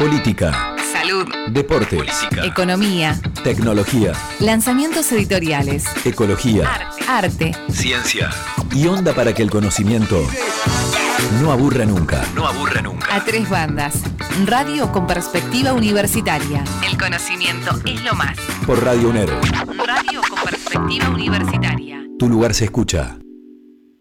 política, salud, deporte, política, economía, tecnología, lanzamientos editoriales, ecología, arte, ciencia y onda para que el conocimiento no aburra nunca. No aburra nunca. A tres bandas. Radio con perspectiva universitaria. El conocimiento es lo más. Por Radio UNER. Radio con perspectiva universitaria. Tu lugar se escucha.